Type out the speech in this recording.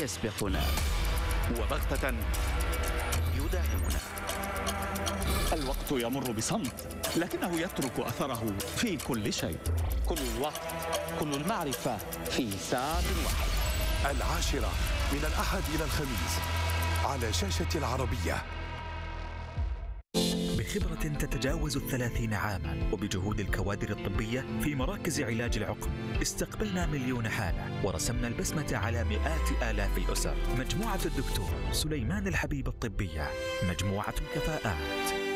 يسبقنا وبغتة يداهمنا. الوقت يمر بصمت، لكنه يترك أثره في كل شيء. كل الوقت، كل المعرفة في ساعة واحدة. 10 من الأحد إلى الخميس على شاشة العربية. بخبرة تتجاوز 30 عاما وبجهود الكوادر الطبية في مراكز علاج العقم، استقبلنا مليون حالة ورسمنا البسمة على مئات آلاف الأسر. مجموعة الدكتور سليمان الحبيب الطبية، مجموعة الكفاءات.